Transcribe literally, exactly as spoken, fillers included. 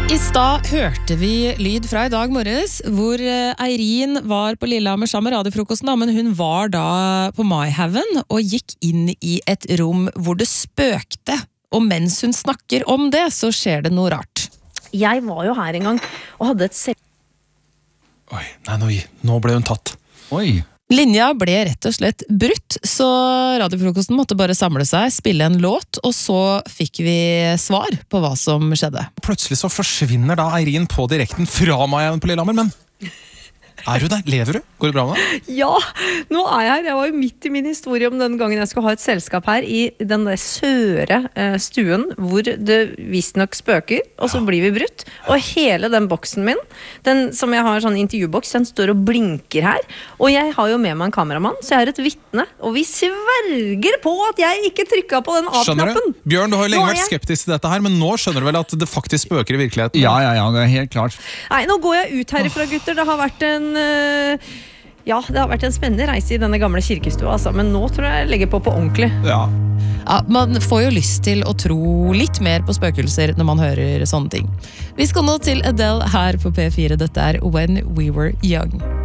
I stad hørte vi lyd fra i dag morges, hvor Eirin var på Lillehammer sammen med radiofrokosten, da, men hun var da på MyHaven og gikk inn i et rom hvor det spøkte. Og mens hun snakker om det, så skjer det noe rart. Jeg var jo her en gang og hadde et selv... Oi, nei, nå, nå ble hun tatt. Oi. Linja ble rett og slett brutt, så radiofrokosten måtte bare samle seg, spille en låt, og så fikk vi svar på hva som skjedde. Plutselig så forsvinner da Eirin på direkten fra meg på Lillehammer, men er du der? Lever du? Går det bra med deg? Ja, nå er jeg her. Jeg var jo midt i min historie om den gangen jeg skulle ha et selskap her i den der søre eh, stuen, hvor det visst nok spøker, og så blir vi brutt. Og hele den boksen min, den som jeg har sånn intervjuboks, den står og blinker her. Og jeg har jo med meg en kameramann, så jeg er et vittne. Og vi sverger på at jeg ikke trykket på den av-knappen. Bjørn, du har jo lenge Nå er vært jeg- skeptisk til dette her, men nå skjønner du vel at det faktisk spøker i virkeligheten? Ja, ja, ja, det er helt klart. Nei, nå går jeg ut herifra, gutter. Det har vært en eh, ja, det har vært en spennende reise i denne gamle kirkestua, altså. Men nå tror jeg jeg legger på på ordentlig. Ja. Ja, man får jo lyst til å tro litt mer på spøkelser når man hører sånne ting. Vi skal nå til Adele her på P fire. Dette er When We Were Young.